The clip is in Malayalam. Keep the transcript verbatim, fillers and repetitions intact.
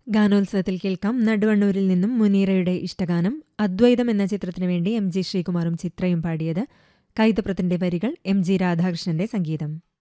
ഗാനോത്സവത്തിൽ കേൾക്കാം നടുവണ്ണൂരിൽ നിന്നും മുനീറയുടെ ഇഷ്ടഗാനം അദ്വൈതം എന്ന ചിത്രത്തിനു വേണ്ടി എം ജി ശ്രീകുമാറും ചിത്രയും പാടിയത്. കൈതപ്രത്തിന്റെ വരികൾ, എം ജി രാധാകൃഷ്ണന്റെ സംഗീതം.